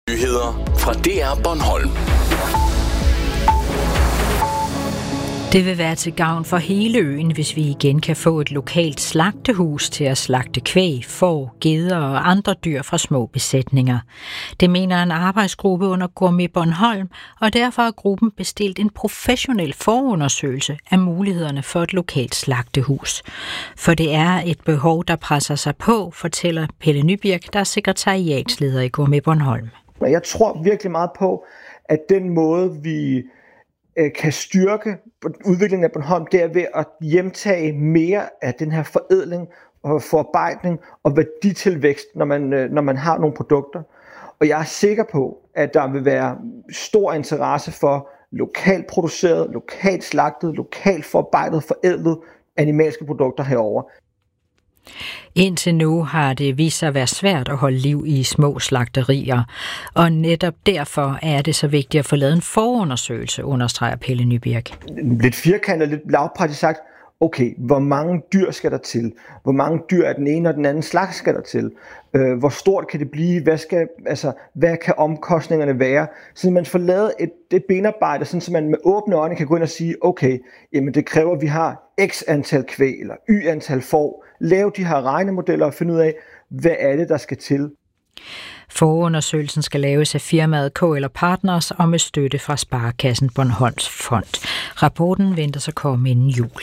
Nyheder fra DR Bornholm. Det vil være til gavn for hele øen, hvis vi igen kan få et lokalt slagtehus til at slagte kvæg, får, geder og andre dyr fra små besætninger. Det mener en arbejdsgruppe under Gourmet Bornholm, og derfor har gruppen bestilt en professionel forundersøgelse af mulighederne for et lokalt slagtehus. For det er et behov, der presser sig på, fortæller Pelle Nybirk, der er sekretariatsleder i Gourmet Bornholm. Jeg tror virkelig meget på, at den måde, vi kan styrke udviklingen af Bornholm, det er ved at hjemtage mere af den her forædling og forarbejdning og værditilvækst, når man har nogle produkter. Og jeg er sikker på, at der vil være stor interesse for lokalt produceret, lokalt slagtet, lokalt forarbejdet, forædlet animalske produkter herover. Indtil nu har det vist sig at være svært at holde liv i små slagterier, og netop derfor er det så vigtigt at få lavet en forundersøgelse, understreger Pelle Nybirk. Lidt firkantet, lidt lavpraktisk sagt, okay, hvor mange dyr skal der til? Hvor mange dyr af den ene og den anden slags skal der til? Hvor stort kan det blive? Hvad kan omkostningerne være? Så man får lavet et benarbejde, så man med åbne øjne kan gå ind og sige, okay, jamen det kræver, at vi har x antal kvæg eller y antal får. Lave de her regnemodeller og finde ud af, hvad er det, der skal til. Forundersøgelsen skal laves af firmaet KL Partners og med støtte fra Sparekassen Bornholms Fond. Rapporten venter sig komme inden jul.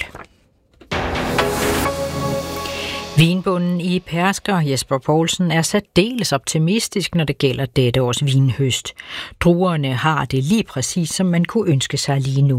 Vinbonden i Persker, Jesper Poulsen, er særdeles optimistisk, når det gælder dette års vinhøst. Druerne har det lige præcis, som man kunne ønske sig lige nu.